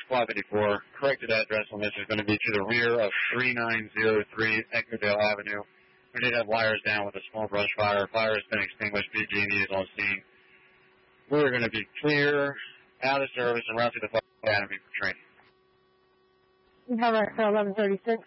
Squad 54. Corrected address on this is going to be to the rear of 3903 Echodale Avenue. We did have wires down with a small brush fire. Fire has been extinguished. PG&E is on scene. We're going to be clear, out of service, and route to the Academy for training. All right, for 1136.